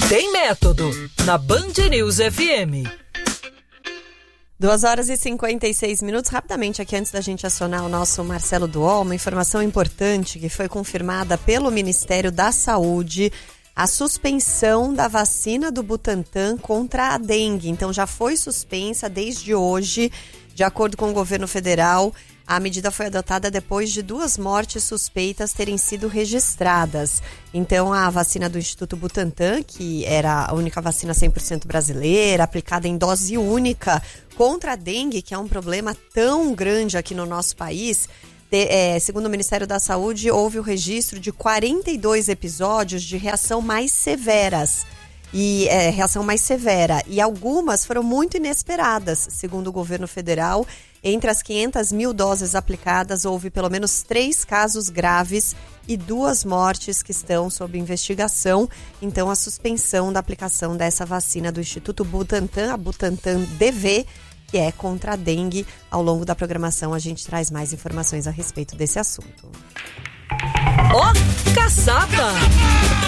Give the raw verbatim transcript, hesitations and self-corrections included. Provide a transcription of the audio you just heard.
Tem Método, na Band News F M. duas horas e cinquenta e seis minutos. Rapidamente aqui, antes da gente acionar o nosso Marcelo Duol, uma informação importante que foi confirmada pelo Ministério da Saúde, a suspensão da vacina do Butantan contra a dengue. Então já foi suspensa desde hoje, de acordo com o governo federal. A medida foi adotada depois de duas mortes suspeitas terem sido registradas. Então, a vacina do Instituto Butantan, que era a única vacina cem por cento brasileira, aplicada em dose única contra a dengue, que é um problema tão grande aqui no nosso país, de, é, segundo o Ministério da Saúde, houve o registro de quarenta e dois episódios de reação mais severas. E é, reação mais severa. E algumas foram muito inesperadas, segundo o governo federal. Entre as quinhentas mil doses aplicadas, houve pelo menos três casos graves e duas mortes que estão sob investigação. Então, a suspensão da aplicação dessa vacina do Instituto Butantan, a Butantan D V, que é contra a dengue. Ao longo da programação, a gente traz mais informações a respeito desse assunto. Ó, caçapa!